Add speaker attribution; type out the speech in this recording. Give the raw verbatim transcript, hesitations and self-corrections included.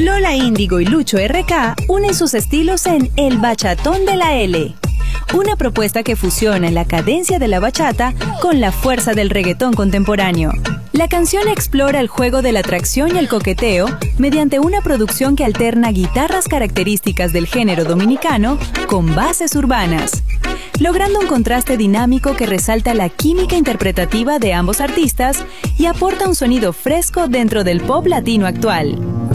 Speaker 1: Lola Índigo y Lucho R K unen sus estilos en El Bachatón de la L, una propuesta que fusiona la cadencia de la bachata con la fuerza del reggaetón contemporáneo. La canción explora el juego de la atracción y el coqueteo mediante una producción que alterna guitarras características del género dominicano con bases urbanas, logrando un contraste dinámico que resalta la química interpretativa de ambos artistas y aporta un sonido fresco dentro del pop latino actual.